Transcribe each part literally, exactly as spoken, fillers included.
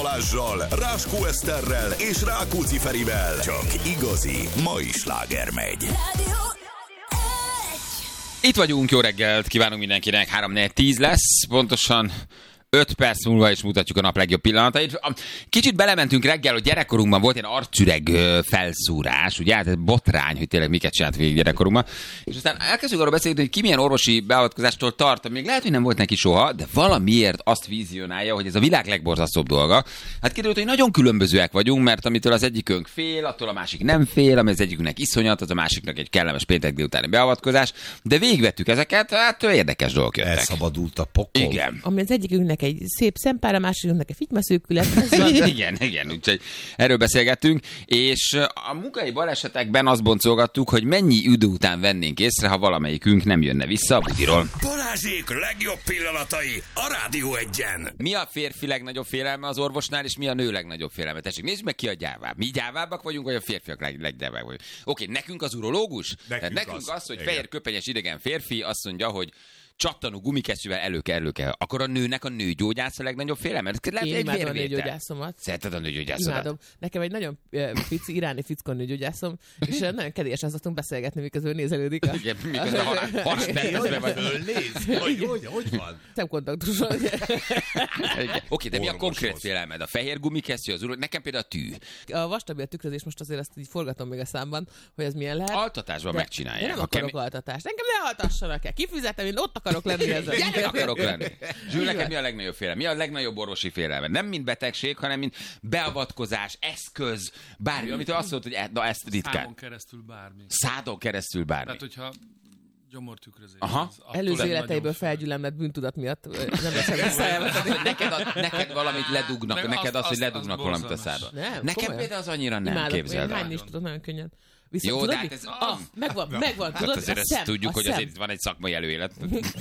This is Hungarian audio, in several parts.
Balázssal, Ráskó Eszterrel és Rákóczi Ferivel. Csak igazi mai sláger megy. Itt vagyunk, jó reggelt, kívánunk mindenkinek, három négy tíz lesz, pontosan öt perc múlva is mutatjuk a nap legjobb pillanatait. Kicsit belementünk reggel, hogy gyerekkorunkban volt ilyen arcüreg felszúrás, ugye, hát ez botrány, hogy tényleg miket csinált végig gyerekkorunkban. És aztán elkezdjük arról beszélni, hogy ki milyen orvosi beavatkozástól tart, még lehet, hogy nem volt neki soha, de valamiért azt vizionálja, hogy ez a világ legborzasztóbb dolga. Hát kiderült, hogy nagyon különbözőek vagyunk, mert amitől az egyikünk fél, attól a másik nem fél, ami az egyikünknek iszonyat, az a másiknak egy kellemes péntek délutáni beavatkozás, de végigvettük ezeket, hát érdekes dolgok jöttek. Elszabadult a pokol. Igen. Ami az egyikünknek egy szép szempár, a másikünknek egy fitymaszűkület. igen, igen, úgyhogy erről beszélgettünk, és a munkai balesetekben azt boncolgattuk, hogy mennyi idő után vennénk észre, ha valamelyikünk nem jönne vissza a budiról. Balázsék legjobb pillanatai a Rádió Egyen. Mi a férfi legnagyobb félelme az orvosnál, és mi a nő legnagyobb félelme? Tessék, nézzük meg, ki a gyávább. Mi gyávábbak vagyunk, vagy a férfiak leg, leggyávább vagyunk? Oké, nekünk az urológus? Nekünk, Tehát nekünk az, az hogy igen. fehér köpenyes idegen férfi azt mondja, hogy csattanó gumikesztyűvel elő kell, elő kell. Akkor a nőnek a nőgyógyász a legnagyobb félelme? Lehet, Én egy imádom a vérvétel. nőgyógyászomat. Szereted a nőgyógyászodat? Imádom. Nekem egy nagyon uh, fici, iráni fickó nőgyógyászom, és uh, nagyon kedélyesen szoktunk beszélgetni, miközben nézelődik. A... Igen, miközben a haspercben vagy. Fölnéz? Hogy, hogy, hogy van? Szemkontaktuson. Oké, de mi a Orvoshoz. konkrét félelmed? A fehér gumikesztyű, az uró? Nekem például a tű. A vastabil tükrözés, most azért ezt így forgatom még a számban, hogy ez milyen lehet. Altatásban De megcsinálják. Én nem Ha akarok kemény- altatást. Engem ne altassanak el. Kifizetem, én ott akarok lenni ezzel. Gyerek akarok lenni. Zsül, neked mi a legnagyobb félelem? Mi a legnagyobb orvosi félelme? Nem mint betegség, hanem mint beavatkozás, eszköz, bármi, amitől azt mondod, hogy e- na ezt ritkán. Számon keresztül bármi. Szádon keresztül bármi. Tehát, hogyha gyomortükrözés. Aha. az attól Előző egy életeiből nagyon fél. felgyülemlett bűntudat miatt ö, nem leszek visszajelve. Hogy neked, a, neked valamit ledugnak, Nem, neked azt- az, hogy azt- ledugnak az valamit a borzalmas. szádba. Nem, Nekem komolyan. például az annyira nem, Imádok, képzeld én el. hányni is tudok nagyon könnyen. Viszont Jó, tudod, de hát mi? ez- Ah, megvan, megvan, Hát tudod, azért a ezt szem, tudjuk, a hogy szem. azért itt van egy szakmai előélet.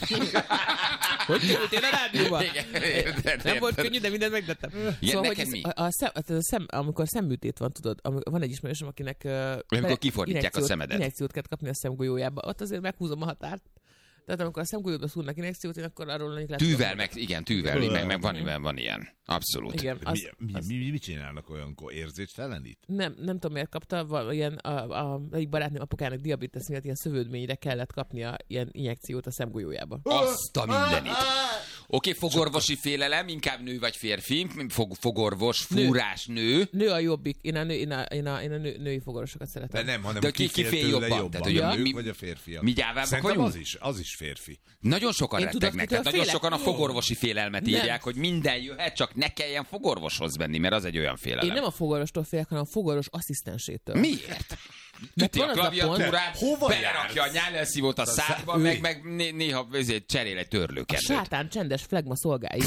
Hogy kerültél a rádióba? Igen, Nem volt könnyű, de mindent megtettem. neked hogy ez- mi? a, a szem, a szem, amikor szemműtét van, tudod, amikor van egy ismerősöm, akinek uh, Amikor kifordítják a injekciót- szemedet. Injekciót kell kapni a szemgolyójába, ott azért meghúzom a határt. Tehát amikor a szemgolyódba szúrnak injekciót, én akkor arról annyit lehet. Tűvel, meg, igen, tűvel, meg, meg van, van, van ilyen. Abszolút. Igen, az, Mi, mi, az, mi, mi, mit csinálnak olyankor? Érzéstelenít? nem, nem tudom miért kapta, val, ilyen, a, a, egyik barátnőm apukának diabetes miatt ilyen szövődményre kellett kapnia ilyen injekciót a szemgolyójába. Azt a mindenit. Oké, fogorvosi félelem, inkább nő vagy férfi, Fog, fogorvos, fúrás, nő. Nő a jobbik, én a, nő, én a, én a, én a nő, női fogorvosokat De szeretem. nem, hanem De ki, ki- ki fél fél tőle jobban? jobban? Tehát, hogy a a- nők mi- vagy a férfiak? mi gyávábbak Szerintem vagyunk? az is, az is férfi. Nagyon sokan Én rettegnek, tudod, tehát mitől nagyon félek? sokan a fogorvosi félelmet Nem. írják, hogy minden jöhet, csak ne kelljen fogorvoshoz menni, mert az egy olyan félelem. Én nem a fogorvostól félek, hanem a fogorvos asszisztensétől. Miért? Mert Üti a van az a pont- klaviatúrát, Hova belerakja a jársz? nyálelszívót a szádba, meg, meg né- néha ezért cserél egy A törlőkendőt. sátán csendes flegma szolgái.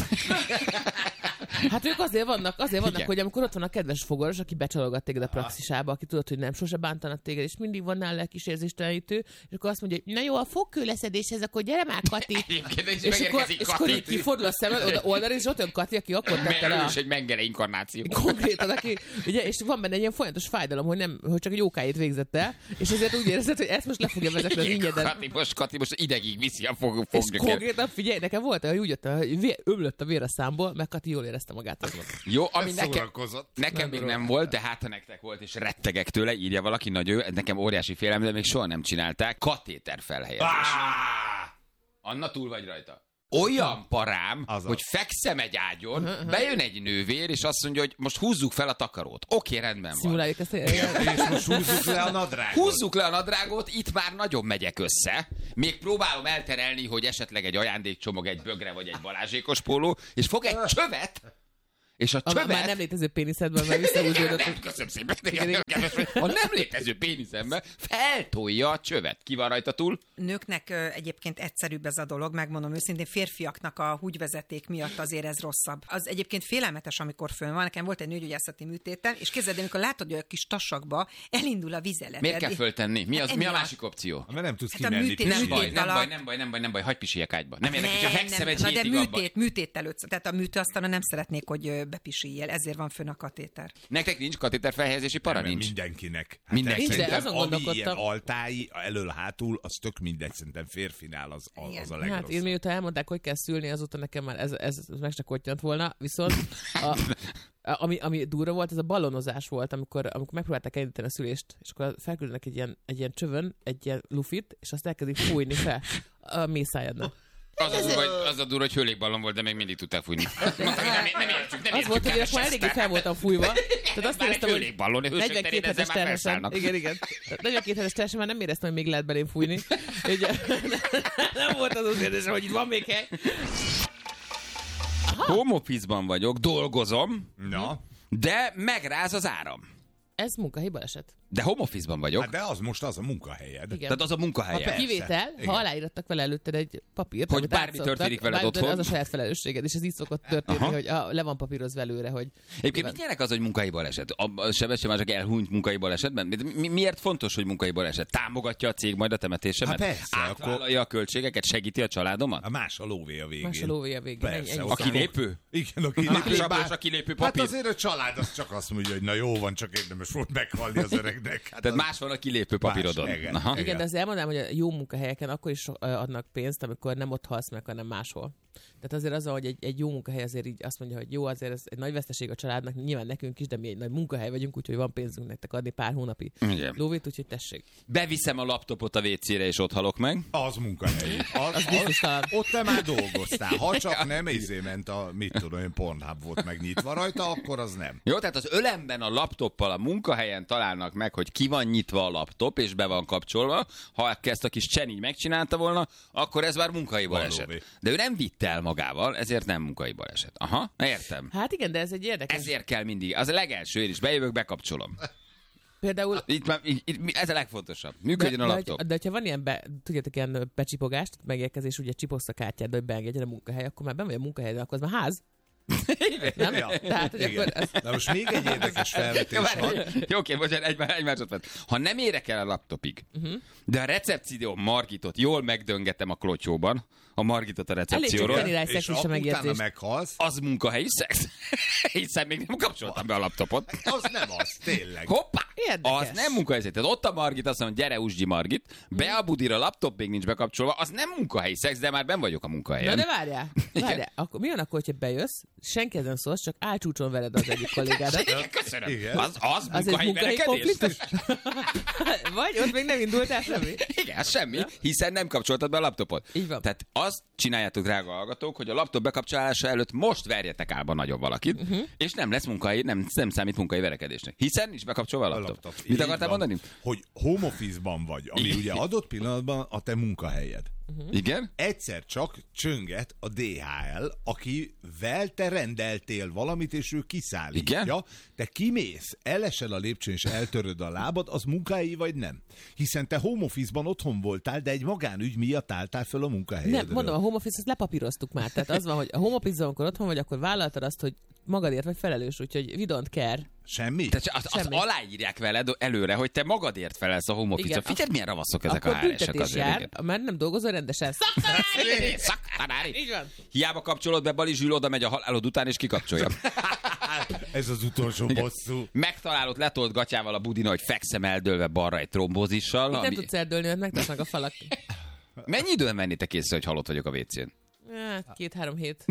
Hát ők azért vannak, azért vannak, Igen. hogy amikor ott van a kedves fogoros, aki becsalogat téged a praxisába, aki tudod, hogy nem sose bántanak téged, és mindig van nála kis érzéstelenítő, és akkor azt mondja, hogy na jó, a fogkőleszedéshez, akkor gyere már, Kati. Egyébként is És akkor, megérkezik és akkor így Kati. kifordul a szemed, oda oldalra, és ott jön Kati, aki akkor tette le Ő a... is egy mengele inkarnáció. Konkrétan, aki, ugye, és van benne egy ilyen folyamatos fájdalom, hogy, nem, hogy csak egy jókáit végzett el, és ezért úgy érzed, hogy ezt most le fogja vezetni az ingyedet. Kati most, Kati most idegig viszi a fog, És fognyöket. konkrétan figyelj, nekem volt, hogy úgy jöttem, hogy vér, ömlött a vér a számból, meg Kati jól érezte magát azon. Jó, ami nekem, Szórakozott. nekem még nem volt, de hát ha nektek volt, és rettegek tőle, írja valaki, nagy ő, nekem óriási félelem, de még soha nem csinálták. Katéter felhelyezés. Anna, túl vagy rajta. Olyan parám, Az a- hogy fekszem egy ágyon, bejön egy nővér, és azt mondja, hogy most húzzuk fel a takarót. Oké, rendben van. Szimuláljuk ezt. És most húzzuk le a nadrágot. Húzzuk le a nadrágot, itt már nagyon megyek össze. Még próbálom elterelni, hogy esetleg egy ajándékcsomag, egy bögre vagy egy balázsékos póló, és fog egy csövet, és a A csövet... már nem létező péniszedben már visszahúzódott. Nem, köszönöm szépen. Igen, a nem létező péniszembe feltolja a csövet. Ki van rajta túl? Nőknek ö, egyébként egyszerűbb ez a dolog, megmondom őszintén, férfiaknak a húgyvezeték miatt azért ez rosszabb. Az egyébként félelmetes, amikor fönn van. Nekem volt egy nőgyógyászati műtétem, és képzeld, amikor látod, hogy a kis tasakba elindul a vizelet. Miért kell föltenni? Mi, az, mi a Emiatt. másik opció? Mert nem tudsz Hát a kimenni. műtét- Nem műtét baj, nem alatt- baj, nem baj, nem baj, nem baj, hagyj pisilljek ágyba. Nem érdekes, Nem, ha fekszem egy nem. Na de hétig abban. műtét, műtét előtt, tehát a műtőasztalon nem szeretnék, hogy ö, bepisiljél, ezért van fönn a katéter. Nektek nincs katéter felhelyezési para? Nem, Nincs. Mindenkinek. Hát Mindenkinek. Nincs, de szerintem, azon ami ilyen gondolkodtam. altái, elől-hátul, az tök mindegy, szerintem férfinál az, az, Igen. az a Hát én legrosszabb. mióta elmondták, hogy kell szülni, azóta nekem már ez, ez, ez meg se kottyant volna, viszont a, Ami, ami durva volt, ez a balonozás volt, amikor, amikor megpróbálták elindítani a szülést, és akkor felküldenek egy ilyen, egy ilyen csövön, egy ilyen lufit, és azt elkezdik fújni fel a mészájadnak. Az a durva, hogy, az a durva, hogy hőlékballon volt, de még mindig tudták fújni. Mondtam, hogy nem, nem értjük, nem Az értjük. volt, hogy én már eléggé fel voltam fújva. Tehát azt éreztem, hogy hőlékballon, hősök terén negyvenkét ezzel hetes már terhesen. felszállnak. Igen, igen. negyvenkét hetes terhesen már nem éreztem, hogy még lehet belém fújni. Ugye, nem volt az az érzésem, hogy itt van még hely. Home office-ban vagyok, dolgozom, Na, de megráz az áram. Ez munkahelyi baleset. De home office-ban vagyok. hát de az most az a munkahelyed. Igen. Tehát az a Ha munkahelyem. kivétel, Igen. ha aláírtak vele előtted egy papírt, Hogy amit bármi átszoktak, történik veled bármi otthon. Az a saját felelősséged, és ez így szokott történni, Aha. hogy a, le van papírozva előre, hogy... Egyébként mit jelent az, hogy munkai baleset? A, a sebesség csak elhunyt munkai balesetben? Mi, miért fontos, hogy munkai baleset? Támogatja a cég majd a temetésemet? Hát persze, Átvállalja a költségeket? Segíti a családomat? A más a lóvé a végén. Más a lóvé a végén. Persze, Ennyi- ennyi ott A számít. kilépő? Igen, a kilépő. Sapos a kilépő papír? Hát azért a család az csak azt mondja, hogy na jó van, csak érdemes volt meghalni az öregnek. Hát Tehát az... más van a kilépő papírodon. Más, igen. Aha. Igen, de azt elmondanám, hogy a jó munkahelyeken akkor is so- adnak pénzt, amikor nem ott halsz meg, hanem máshol. Tehát azért az, hogy egy, egy jó munkahely azért így azt mondja, hogy jó, azért ez egy nagy veszteség a családnak, nyilván nekünk is, de mi egy nagy munkahely vagyunk, úgyhogy van pénzünk nektek adni pár hónapi Igen. lóvét, úgyhogy tessék. Beviszem a laptopot a vécére, és ott halok meg. Az munkahelyi. Az, Az biztosan. Ott te már dolgoztál. Ha csak nem izé ment a, mit tudom én, Pornhub volt megnyitva rajta, akkor az nem. Jó, tehát az ölemben a laptoppal a munkahelyen találnak meg, hogy ki van nyitva a laptop, és be van kapcsolva. Ha ezt a kis Csen így megcsinálta volna, akkor ez már munkai baleset. Valóban. De ő nem vitte el magával, ezért nem munkai baleset. Aha, értem. Hát igen, de ez egy érdekes. Ezért kell mindig. Az a legelső, én is bejövök, bekapcsolom. Például Itt, már- itt, itt, ez a legfontosabb. Működjön a de, laptop. de, de hogyha van ilyen, be, tudjátok, ilyen becsipogást, megérkezés, ugye csipogsz a kártyád, hogy beengedjen a munkahely, akkor már ben vagy a munkahely, akkor az már ház. Nem? Ja. Tehát, hogy Igen. akkor ez, Na most még egy érdekes felvetés Jó, várj, van. Jó, oké, bocsánat, egy, egy másodperc. Ha nem érek el a laptopig, uh-huh. de a recepció Margitot jól megdöngetem a klotyóban, a Margitot a elég recepcióról, csak rá És szexis a akkor utána megértés. meghalsz, az munkahelyi szex. Hiszen még nem kapcsoltam be a laptopot. az nem az, tényleg. Hoppá! Érdekes. Az nem munkahelyi szex. Tehát ott a Margit azt mondja, gyere, Usgyi Margit, be a budira, a laptop még nincs bekapcsolva, az nem munkahelyi szex, de már ben vagyok a Na munkahelyen. de várjál, várjál. Akkor mi van akkor, hogyha bejössz, senki nem szólsz, csak álcsúcson veled az egyik kollégádat. Igen, köszönöm. Igen. Az, az, Az egy munkahelyi munkahelyi verekedés? konfliktus? Vagy ott még nem indultál semmi? Igen, az semmi, hiszen nem kapcsoltad be a laptopot. Így van. Tehát azt csináljátok, drága hallgatók, hogy a laptop bekapcsolása előtt most verjetek álba nagyobb valakit, Mhm. uh-huh. és nem lesz munkai, nem, nem számít munkai verekedésnek. Hiszen nincs bekapcsolva a A laptop. laptop. Mit Így akartál van, mondani? Hogy home office-ban vagy, ami Igen. ugye adott pillanatban a te munkahelyed. Igen? Egyszer csak csönget a dé há el, akivel te rendeltél valamit, és ő kiszállítja. Igen? Te kimész, elesel a lépcsőn, és eltöröd a lábad, az munkahelyi vagy nem? Hiszen te home office-ban otthon voltál, de egy magánügy miatt álltál föl a munkahelyedről. Nem, mondom, a home office-t lepapíroztuk már. Tehát az van, hogy a home office-ban, amikor otthon vagy, akkor vállaltad azt, hogy magadért vagy felelős, úgyhogy we don't care. Semmi? Tehát azt, azt Semmi. aláírják veled előre, hogy te magadért felelsz a home office-ra. Igen, Figyeld, milyen ravaszok ezek Akkor a há er-esek büntetés azért. jár, igen. mert nem dolgozol rendesen. Szaktanári! Szaktanári. Így van. Hiába kapcsolod be, Bali Zsül oda megy a halálod után, és kikapcsolja. Ez az utolsó bosszú. Megtalálod letolt gatyával a budina, hogy fekszem eldőlve balra egy trombózissal. Itt nem ami... tudsz eldőlni, mert megtesznek a falak. Mennyi időn vennétek észre, hogy halott vagyok a vécén? Hát, két-három hét.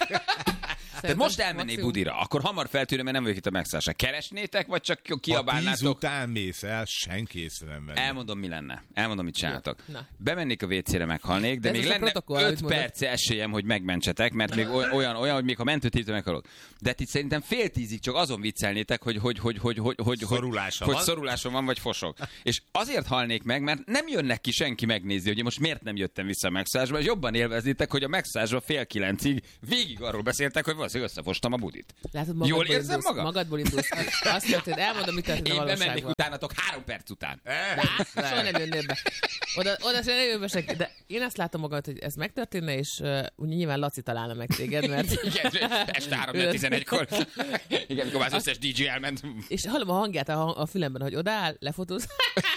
Tehát most elmennék budira, akkor hamar feltűnöm, mert nem vagyok itt a megszállásra. Keresnétek, vagy csak Ha tíz kiabálnátok? után mész el, senki észre nem venni. Elmondom, mi lenne. Elmondom, mit csináltok. Na. Bemennék a vécére, meghalnék, de Ez még az a lenne protokoll, amit öt mondod. perc esélyem, hogy megmentsetek, mert még oly- olyan, olyan, hogy még ha mentőtítő meghalok. De itt szerintem fél tízig csak azon viccelnétek, hogy, hogy, hogy, hogy, hogy, hogy, Szorulása hogy, van. hogy szorulásom van, vagy fosok. És azért halnék meg, mert nem jönnek ki senki megnézni, hogy én most miért nem jöttem vissza a megszállásba, és jobban élveznétek, hogy a megszállásba fél kilencig végig arról beszéltek, hogy valószínűleg összefostam a budit. Látod, Jól magadból érzem indulsz, magam? Magadból indulsz. Azt történt, elmondom, mit történt a Én bemennék valóságban. utánatok három perc után. Á, soha nem jönnél be. Oda, oda se nem jön be senki. De én azt látom magad, hogy ez megtörténne, és uh, úgy nyilván Laci találna meg téged, mert... Igen, este három tizenegykor. Igen, amikor már az összes dé dzsé elment. És hallom a hangját a, a fülemben, hogy odáll, lefotóz.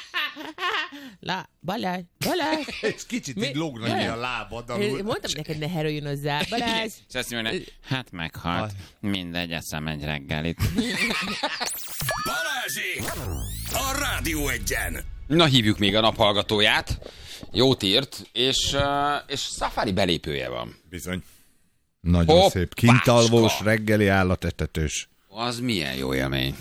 La, Balázs, Balázs. És kicsit Mi? így lógna Jaj. a lábad Én alul. mondtam neked, ne heröljön hozzá. Balázs. És azt mondja, hát meghalt. Mindegy, eszem egy reggelit. Balázsék! A Rádió Egyen! Na, hívjuk még a naphallgatóját. Jót írt, és, uh, és Safari belépője van. Bizony. Nagyon Hoppácska. szép. Kintalvós, reggeli állatetetős. Az milyen jó élmény.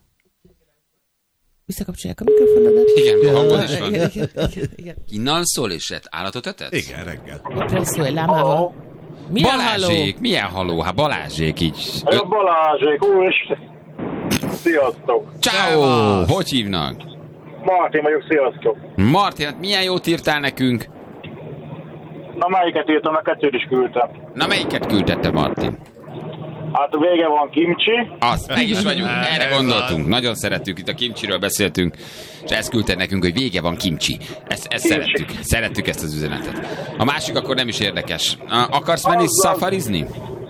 Visszakapcsolják a mikrofonodat. Igen, hangod is van. Igen, igen, igen. Innen szól és lett állatot etetsz? Igen, reggel. Presszó egy lámával. Milyen halló? Balázsék, milyen haló? Hát Balázsék így. Ö... Balázsék, úristen! Sziasztok! Ciao. Hogy hívnak? Martin vagyok, sziasztok! Martin, hát milyen jót írtál nekünk? Na melyiket írtam, a kettőt is küldtem. Na melyiket küldette Martin? Hát a vége van kimcsi. Azt, meg is vagyunk, erre gondoltunk. Nagyon szerettük, itt a kimcsiről beszéltünk, és ezt küldte nekünk, hogy vége van kimcsi. Ezt, ezt szerettük, szerettük ezt az üzenetet. A másik akkor nem is érdekes. Akarsz menni szafarizni?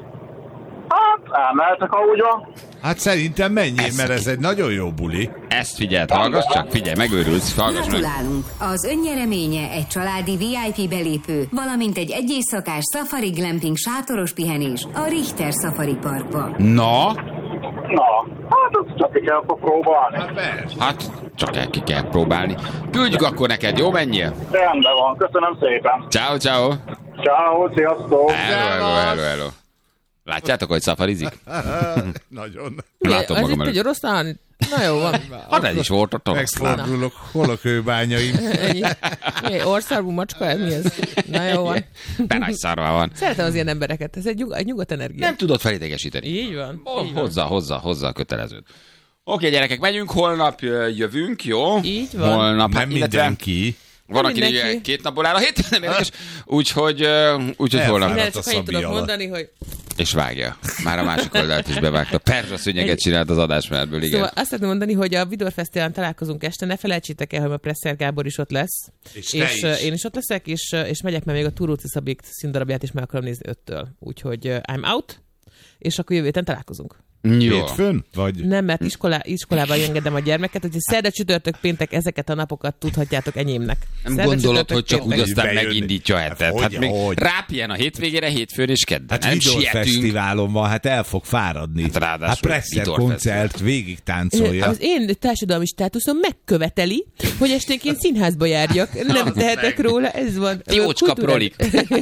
Hát, elmehetek, ahogy van. Hát szerintem menjél, Ez mert ez ki- egy nagyon jó buli. Ezt figyeld, hallgass csak, figyelj, megőrülsz, hallgass meg. Gratulálunk! Az önnyereménye egy családi vé i pé belépő, valamint egy egyészakás Safari Glamping sátoros pihenés a Richter Safari Parkba. Na, Na, hát azt csak ki kell akkor próbálni. Hát persze. hát csak el ki kell próbálni. Küldjük akkor neked, jó, menjél? Rendben van, köszönöm szépen. Ciao, ciao. Ciao, sziasztok! Hello, hello, hello, hello. Látjátok, hogy szafarizik? Nagyon. Látom az magam itt előtt. egy oroszlán. Na jó van. Hát ez is volt ott oroszlán. Megfordulok, hol a kőbányaim. Ennyi. Mi, országú macska, ez mi ez? Na jó van. Be nagy szarva van. Szeretem az ilyen embereket, ez egy, nyug, egy nyugodt energia. Nem tudod felidegesíteni. Így van. Oh, Így van. hozzá, hozzá, hozzá a kötelezőt. Oké, gyerekek, megyünk, holnap ö, jövünk, jó? Így van. Holnap, Nem hát, illetve mindenki. van, Nem aki mindenki. ugye két napból áll a hét, nem érdekes. Úgyhogy, ö, úgyhogy holnap. Én Elfáradt erre a csak annyit tudok Szabi alatt. mondani, hogy És vágja. Már a másik oldalt is bevágta. Perzsa szőnyeget csinált az adásmeretből, igen. Szóval azt szeretném mondani, hogy a Vidor Fesztiválon találkozunk este, ne felejtsétek el, hogy a Presser Gábor is ott lesz. És te és is. uh, én is ott leszek, és, uh, és megyek, mert még a Turóci Szabik színdarabját is meg akarom nézni öttől. Úgyhogy uh, I'm out, és akkor jövő héten találkozunk. Jó. Hétfőn? Vagy? Nem, mert iskolá, iskolában engedem a gyermeket, hogy szerda, csütörtök, péntek ezeket a napokat tudhatjátok enyémnek. Nem Szerda, gondolod, csütörtök, hogy csak úgy péntek. aztán Bejönni. megindítja a Hát hetet. hogy, Hát még hogy? rápjen a hétvégére, hétfőn és kedden. Hát Nem Vidor sietünk. Fesztiválon van, hát el fog fáradni. Hát ráadásul Hát Presser Vidor koncert, végig táncolja. Az én társadalmi státuszom megköveteli, hogy esténként színházba járjak. Nem tehetek róla, ez van. Jócska Kultúra- prolik.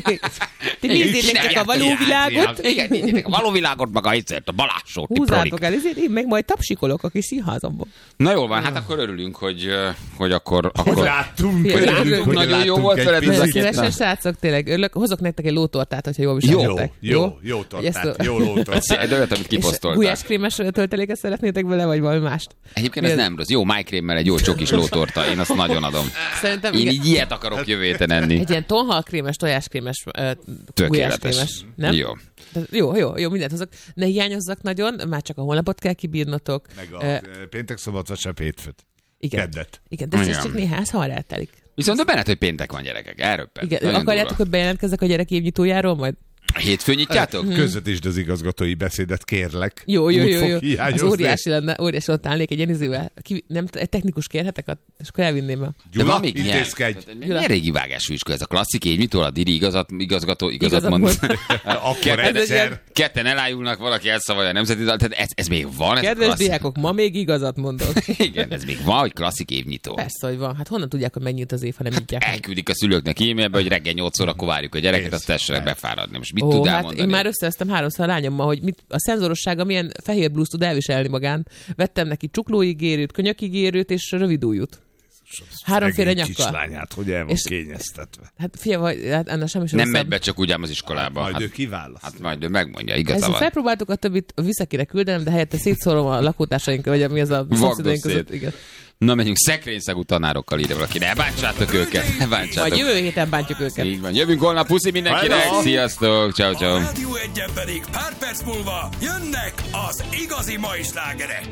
Ti nézzétek csak a való világot. Igen, nézzétek a való világot, meg a hiszert, a Balázsot, ti prolik. Húzátok el, ezért én meg majd tapsikolok a kis színházamban. Na jól van, hát akkor örülünk, hogy, ö, hogy akkor... Hogy akkor láttunk, Hogy láttunk, hogy nagyon jó láttunk volt egy veled ez a Nagyon picit. két- szívesen, srácok, tényleg örülök. Hozok nektek egy lótortát, hogyha jól Jó, viseljetek. jó, jó Hogy ezt tortát, a- jó lótortát. Egy olyat, amit És kiposztoltál. gulyáskrémes tölteléket szeretnétek vele, vagy valami mást? Egyébként Mi ez az? nem rossz. Jó, májkrémmel egy jó csokis lótorta, én azt nagyon adom. Szerintem Én igen. így ilyet akarok jövő héten enni. Egy ilyen tonhalkrémes, tojáskrémes, uh, Tökéletes. gulyáskrémes. Nem? Jó. Tehát jó, jó, jó, mindent hozok. Ne hiányozzak nagyon, már csak a honlapot kell kibírnotok. Meg a Ö, péntek, szombat, vasárnap, hétfőt. igen. Keddet. Igen, de ez Igen. csak néhány, ez hamar eltelik. Viszont a benned, hogy péntek van, gyerekek. Elröppent. Igen, Nagyon akarjátok, durva. hogy bejelentkezzek a gyerek évnyitójáról majd? Hétfőn nyitjátok? Közvetítsd az igazgatói beszédet, kérlek. Jó, jó, Úgy jó, fog jó. Az hiányozni. óriási lenne, óriási ott állnék egy Jenizővel. Ki, nem, egy technikus kérhetek, a- és akkor elvinném el. De Gyula, van még ilyen. intézkedj. Tehát Milyen régi vágásvizsga ez a klasszik évnyitól, a diri igazat, igazgató, igazat, Igazat mond. mond. Akkor Ketten, Ez egy ilyen- egyszer. ketten elájulnak, valaki elszavalja a nemzeti dal, tehát ez, ez még van. Ez a Kedves klasszik- diákok, ma még igazat mondok. Igen, ez még van, hogy klasszik évnyitó. Persze, hogy van. Hát honnan tudják, hogy megnyit az év, ha nem nyitják meg? Elküldik a szülőknek e-mailbe, hogy reggel nyolc órakor várjuk a gyereket, Kész. azt tessenek befáradni. Most mit Ó, tud hát elmondani? én már összevesztem háromszor a lányommal, hogy mit, a szenzorossága milyen fehér blúzt tud elviselni magán. Vettem neki csuklóigérőt, könyökigérőt és rövidújút. Háromféle Szegény nyakkal. kislányát, hogy el van És- kényeztetve. Hát figyelj, hát ennek semmi sem Nem rosszabb. megy be csak úgy ám az iskolába. Majd Hát, ő kiválaszt. hát majd ő megmondja, igaza Ezt van. felpróbáltuk, a többit vissza kéne küldenem, de helyette szétszórom a lakótársaink, vagy mi az a szomszédaink szét. között. Igen. Na, menjünk szekrényszagú tanárokkal ide valaki. Ne bántsátok őket, ne Majd bántsátok. jövő héten bántjuk őket. Így van. Jövünk holnap, puszi mindenkinek. Hello. Sziasztok, ciao, ciao. A Rádió Egyen pedig pár perc múlva jönnek az igazi mai slágerek.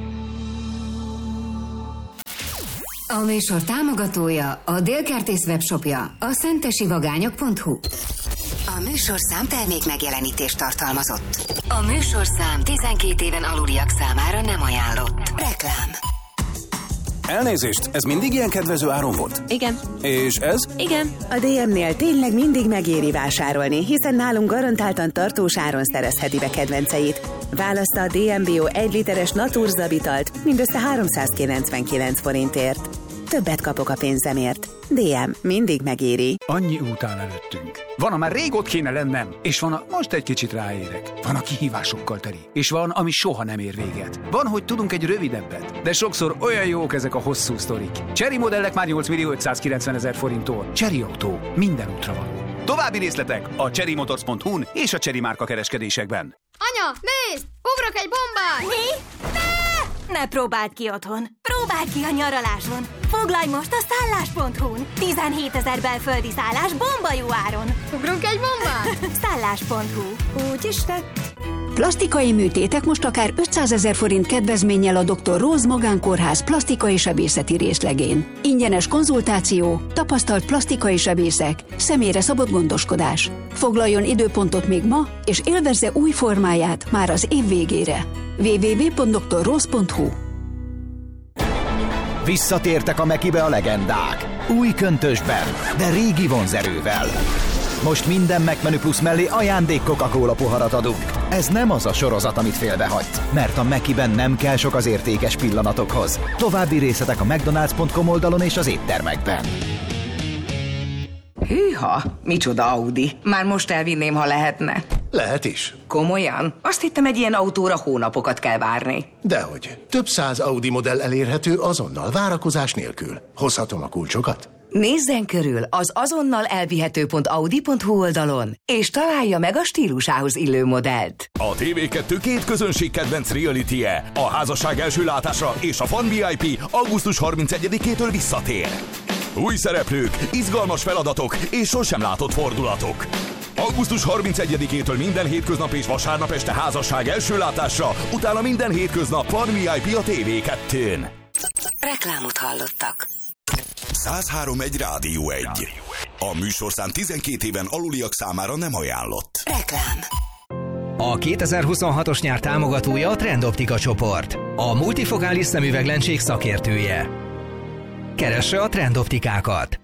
A műsor támogatója a Délkertész webshopja, a szentesivagányok pont hu. A műsorszám termék megjelenítést tartalmazott. A műsorszám tizenkét éven aluliak számára nem ajánlott. Reklám. Elnézést, ez mindig ilyen kedvező áron volt? Igen, És ez? igen. A dé em-nél tényleg mindig megéri vásárolni, hiszen nálunk garantáltan tartós áron szerezheti be kedvenceit. Választa a dé em bé o egy literes Naturza vitalt mindössze háromszázkilencvenkilenc forintért. Többet kapok a pénzemért. dé em, mindig megéri. Annyi út áll előttünk. Van, amár rég ott kéne lennem, és van, a most egy kicsit ráérek. Van, a kihívásokkal teli, és van, ami soha nem ér véget. Van, hogy tudunk egy rövidebbet, de sokszor olyan jók ezek a hosszú sztorik. Chery modellek már nyolc millió ötszázkilencven ezer forinttól. Chery Autó, minden útra való. További részletek a chery motors pont hu-n és a Chery márka kereskedésekben. Anya, nézd! Ugrok egy bombát! Mi? Ne! Ne próbáld ki otthon! Próbáld ki a nyaraláson! Foglalj most a szállás pont hu-n! tizenhétezer belföldi szállás bomba jó áron! Ugrunk egy bombát? szállás pont hu. Úgy is tett. Plastikai műtétek most akár ötszázezer forint kedvezménnyel a doktor Rose Magánkórház plastikai sebészeti részlegén. Ingyenes konzultáció, tapasztalt plastikai sebészek, személyre szabott gondoskodás. Foglaljon időpontot még ma, és élvezze új formáját már az év végére. double-u double-u double-u pont doktor rose pont hu. Visszatértek a Mekibe a legendák. Új köntösben, de régi vonzerővel. Most minden McMenü Plus mellé ajándék Coca-Cola poharat adunk. Ez nem az a sorozat, amit félbehagysz, mert a Mekiben nem kell sok az értékes pillanatokhoz. További részletek a mcdonalds pont com oldalon és az éttermekben. Hűha, micsoda Audi. Már most elvinném, ha lehetne. Lehet is. Komolyan? Azt hittem, egy ilyen autóra hónapokat kell várni. Dehogy. Több száz Audi modell elérhető azonnal, várakozás nélkül. Hozhatom a kulcsokat? Nézzen körül az azonnal elvihető pont audi pont hu oldalon, és találja meg a stílusához illő modellt. A té vé kettő két közönség kedvenc reality-je, a házasság első látásra és a Fan vé i pé augusztus harmincegyedikétől visszatér. Új szereplők, izgalmas feladatok és sosem látott fordulatok. augusztus harmincegyedikétől minden hétköznap és vasárnap este házasság első látásra, utána minden hétköznap Fan vé i pé a té vé kettőn. Reklámot hallottak. száz három egy Rádió egy. A műsorszám tizenkét éven aluliak számára nem ajánlott. Reklám. A kétezer-huszonhatos nyár támogatója a Trendoptika csoport, a multifokális szemüveglencség szakértője. Keresse a Trendoptikákat!